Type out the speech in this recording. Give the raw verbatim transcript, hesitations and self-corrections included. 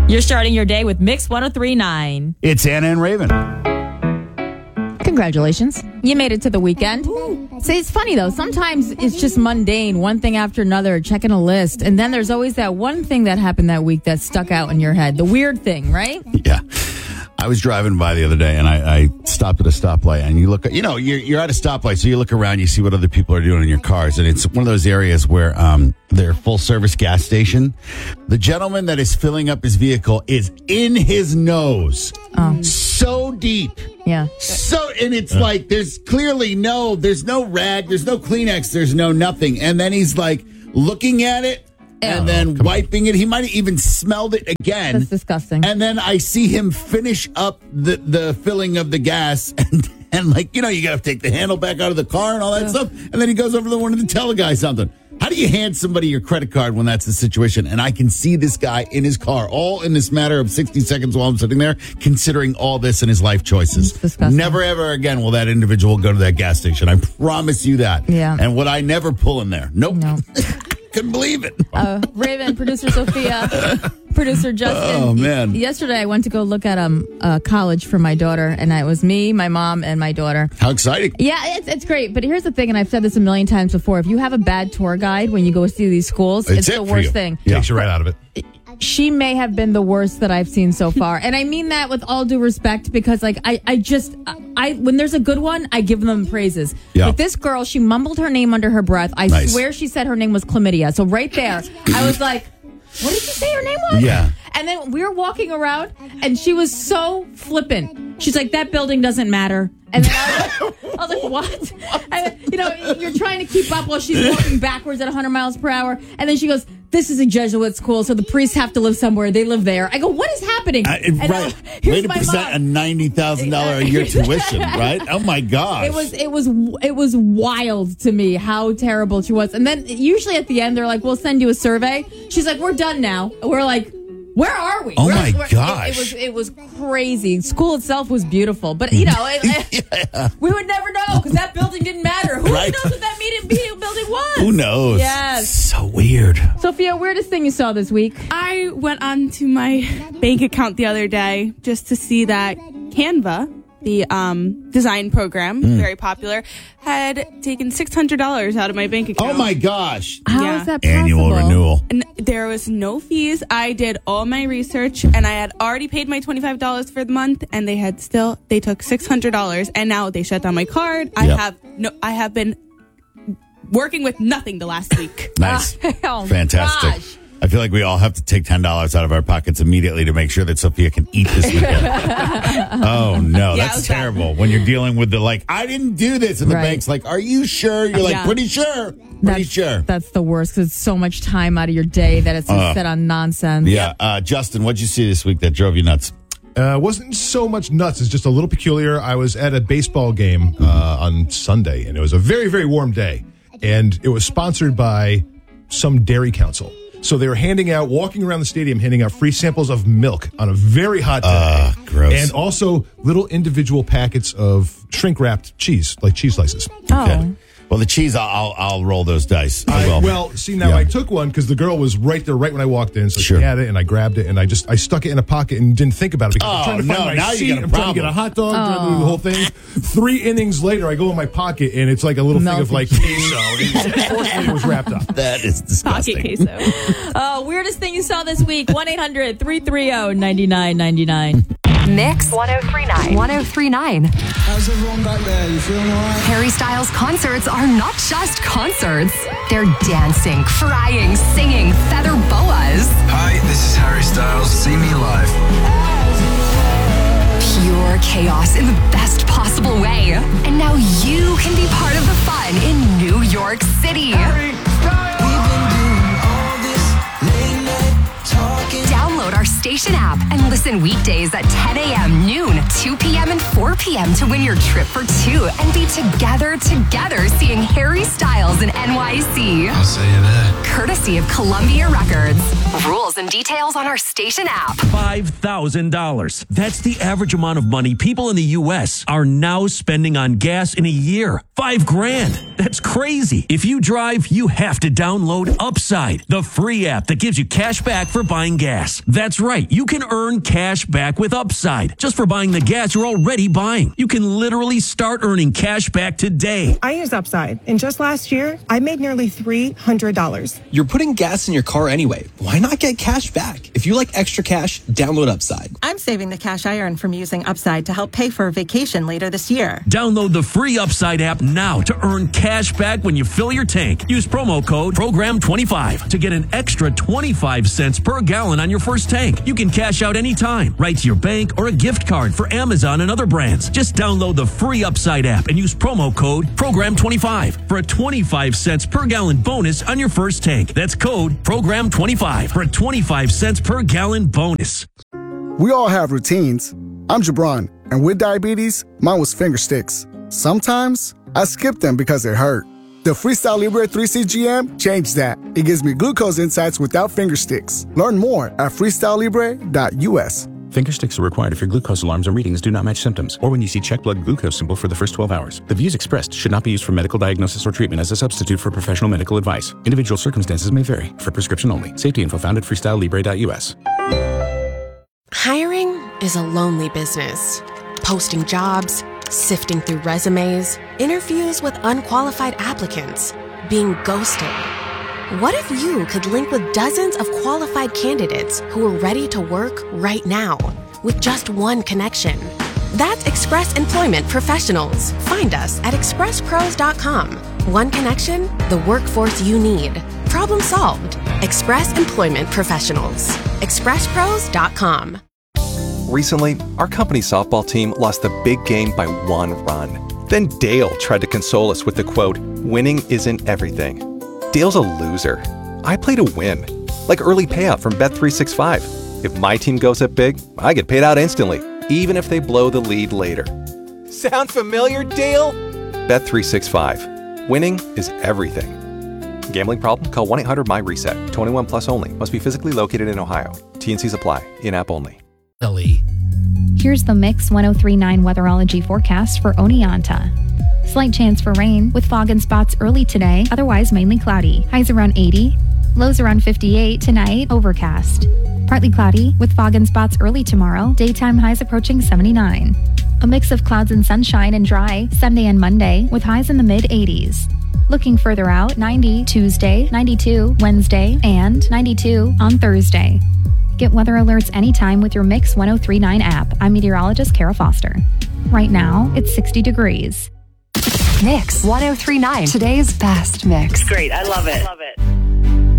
You're starting your day with Mix one oh three point nine. It's Anna and Raven. Congratulations. You made it to the weekend. See, it's funny, though. Sometimes it's just mundane, one thing after another, checking a list. And then there's always that one thing that happened that week that stuck out in your head. The weird thing, right? Yeah. I was driving by the other day, and I, I stopped at a stoplight, and you look at, you know, you're, you're at a stoplight, so you look around, you see what other people are doing in your cars, and it's one of those areas where um, they're full-service gas station. The gentleman that is filling up his vehicle is in his nose, Oh. so deep. Yeah. So, and it's like, there's clearly no, there's no rag, there's no Kleenex, there's no nothing. And then he's like looking at it and Ew. then wiping it. He might have even smelled it again. That's disgusting. And then I see him finish up the, the filling of the gas and, and like, you know, you got to take the handle back out of the car and all that Ew. stuff. And then he goes over to the one to tell the guy something. How do you hand somebody your credit card when that's the situation? And I can see this guy in his car, all in this matter of sixty seconds while I'm sitting there, considering all this in his life choices. It's disgusting. Never, ever again will that individual go to that gas station. I promise you that. Yeah. And would I never pull in there? Nope. No. Couldn't believe it. Uh, Raven, producer Sophia, producer Justin. Oh, man. Yesterday, I went to go look at um, uh, college for my daughter, and it was me, my mom, and my daughter. How exciting. Yeah, it's it's great. But here's the thing, and I've said this a million times before. If you have a bad tour guide when you go see these schools, It's it's, it the for worst you. thing. Yeah. Takes you right out of it. She may have been the worst that I've seen so far. And I mean that with all due respect, because like I, I just I when there's a good one, I give them praises. Yeah. But this girl, she mumbled her name under her breath. I Nice. swear she said her name was Chlamydia. So right there, I was like, what did you say her name was? Yeah. And then we were walking around, and she was so flippant. She's like, that building doesn't matter. And then I was, like, I was like, what? And, you know, you're trying to keep up while she's walking backwards at one hundred miles per hour. And then she goes, this is a Jesuit school, so the priests have to live somewhere. They live there. I go, what is happening? Uh, And right. I- here's Way to my present a mom. ninety thousand dollars a year tuition, right? Oh, my gosh. It was it was it was wild to me how terrible she was. And then usually at the end they're like, "We'll send you a survey." She's like, "We're done now." We're like, "Where are we?" Oh, We're- my we're- gosh. It, it was it was crazy. School itself was beautiful, but you know, it, it- we would never know because that building didn't matter. Who Right. knows what that meeting building was? Who knows? Yes. So weird. Sophia, weirdest thing you saw this week? I went onto my bank account the other day just to see that Canva, the um, design program, very popular, had taken six hundred dollars out of my bank account. Oh, my gosh. How is Yeah. that possible? Annual renewal. And there was no fees. I did all my research, and I had already paid my twenty-five dollars for the month, and they had still, they took six hundred dollars, and now they shut down my card. I Yep. have no, I have been working with nothing the last week. Nice. Oh, Fantastic. gosh. I feel like we all have to take ten dollars out of our pockets immediately to make sure that Sophia can eat this weekend. Oh, no. Yeah, it That's was bad. terrible. When you're dealing with the, like, I didn't do this. And the Right. bank's like, are you sure? You're like, Yeah. pretty sure. Pretty That's, sure. that's the worst because it's so much time out of your day that it's Uh, set on nonsense. Yeah. Uh, Justin, what'd you see this week that drove you nuts? Uh, wasn't so much nuts. It's just a little peculiar. I was at a baseball game uh, on Sunday, and it was a very, very warm day. And it was sponsored by some dairy council. So they were handing out, walking around the stadium, handing out free samples of milk on a very hot day. Uh, gross. And also little individual packets of shrink-wrapped cheese, like cheese slices. Oh. Okay. Well, the cheese, I'll, I'll, I'll roll those dice. I I, will. well, see, now Yeah. I took one because the girl was right there right when I walked in. So Sure. she had it, and I grabbed it, and I just I stuck it in a pocket and didn't think about it because Oh, I'm trying to find no, my now you seat. got a I'm trying to get problem. a hot dog, trying to do the whole thing. Three innings later, I go in my pocket, and it's like a little thing of Melted like queso. And Unfortunately, it was wrapped up. That is disgusting. Pocket queso. Uh, weirdest thing you saw this week, one eight hundred three three zero nine nine nine nine. Mix one oh three point nine. one oh three point nine. How's everyone back there? You feeling all right? Harry Styles concerts are not just concerts. They're dancing, crying, singing, feather boas. Hi, this is Harry Styles. See me live. Pure chaos in the best possible way. And now you can be part of the fun in New York City. Download our station app and listen weekdays at ten a.m., noon, two p.m., and four p.m. to win your trip for two and be together, together seeing Harry Styles in N Y C. I'll see you there. Courtesy of Columbia Records. Rules and details. details on our station app. five thousand dollars. That's the average amount of money people in the U S are now spending on gas in a year. Five grand. That's crazy. If you drive, you have to download Upside, the free app that gives you cash back for buying gas. That's right. You can earn cash back with Upside just for buying the gas you're already buying. You can literally start earning cash back today. I use Upside, and just last year, I made nearly three hundred dollars. You're putting gas in your car anyway. Why not get cash back? If you like extra cash, download Upside. I'm saving the cash I earn from using Upside to help pay for a vacation later this year. Download the free Upside app now to earn cash back when you fill your tank. Use promo code program twenty-five to get an extra twenty-five cents per gallon on your first tank. You can cash out anytime, right to your bank or a gift card for Amazon and other brands. Just download the free Upside app and use promo code program twenty-five for a twenty-five cents per gallon bonus on your first tank. That's code program twenty-five for a twenty-five cents per gallon bonus. We all have routines. I'm Jabron, and with diabetes, mine was finger sticks. Sometimes I skip them because it hurt. The Freestyle Libre three C G M changed that. It gives me glucose insights without finger sticks. Learn more at freestyle libre dot u s. Finger sticks are required if your glucose alarms and readings do not match symptoms, or when you see check blood glucose symbol for the first twelve hours. The views expressed should not be used for medical diagnosis or treatment as a substitute for professional medical advice. Individual circumstances may vary. For prescription only. Safety info found at freestyle libre dot u s. Hiring is a lonely business. Posting jobs, sifting through resumes, interviews with unqualified applicants, being ghosted. What if you could link with dozens of qualified candidates who are ready to work right now with just one connection? That's Express Employment Professionals. Find us at express pros dot com. One connection, the workforce you need. Problem solved. Express Employment Professionals. express pros dot com. Recently, our company softball team lost the big game by one run. Then Dale tried to console us with the quote, "Winning isn't everything." Dale's a loser. I play to win. Like early payout from Bet three sixty-five. If my team goes up big, I get paid out instantly, even if they blow the lead later. Sound familiar, Dale? Bet three sixty-five. Winning is everything. Gambling problem? Call one eight hundred my reset. twenty-one plus only. Must be physically located in Ohio. T N Cs apply. In-app only. Ellie. Here's the Mix one oh three point nine weatherology forecast for Oneonta. Slight chance for rain with fog and spots early today, otherwise mainly cloudy. Highs around eighty. Lows around fifty-eight tonight, overcast. Partly cloudy with fog and spots early tomorrow, daytime highs approaching seventy-nine. A mix of clouds and sunshine and dry Sunday and Monday with highs in the mid eighties. Looking further out, ninety Tuesday, ninety-two Wednesday, and ninety-two on Thursday. Get weather alerts anytime with your Mix one oh three point nine app. I'm meteorologist Kara Foster. Right now, it's sixty degrees. Mix one oh three point nine. Today's best mix. Great. I love it. Love it.